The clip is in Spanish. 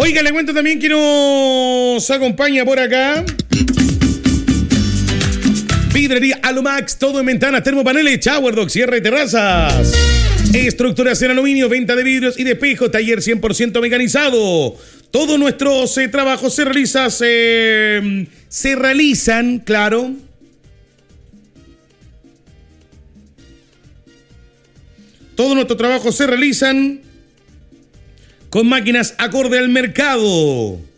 Oiga, le cuento también que nos acompaña por acá Vidrería Alumax, todo en ventanas, termopaneles, shower, dock, cierre de terrazas. Estructuras en aluminio, venta de vidrios y de espejo, taller 100% mecanizado. Todos nuestros trabajos se realizan, claro. Todos nuestros trabajos se realizan con máquinas acorde al mercado.